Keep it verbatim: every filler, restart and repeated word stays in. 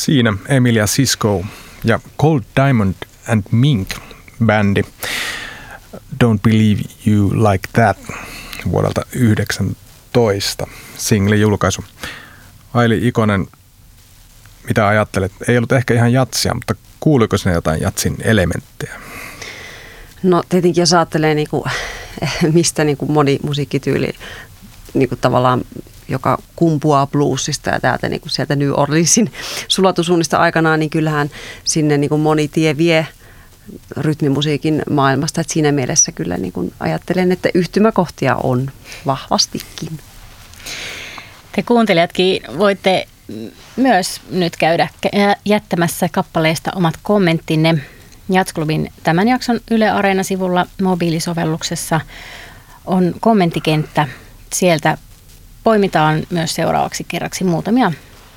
Siinä Emilia Sisko ja Cold Diamond and Mink bändi Don't Believe You Like That vuodelta yhdeksäntoista single-julkaisu. Aili Ikonen, mitä ajattelet? Ei ollut ehkä ihan jatsia, mutta kuuluiko sinne jotain jatsin elementtejä? No tietenkin jos ajattelee, niin kuin, mistä niin kuin moni musiikkityyli niin kuin tavallaan, joka kumpuaa bluesista ja täältä niin kuin sieltä New Orleansin sulatusuunnista aikanaan, niin kyllähän sinne niin kuin moni tie vie rytmimusiikin maailmasta. Että siinä mielessä kyllä niin kuin ajattelen, että yhtymäkohtia on vahvastikin. Te kuuntelijatkin voitte myös nyt käydä jättämässä kappaleista omat kommenttinne. Jazzklubin tämän jakson Yle Areena-sivulla mobiilisovelluksessa on kommenttikenttä. Sieltä poimitaan myös seuraavaksi kerraksi muutamia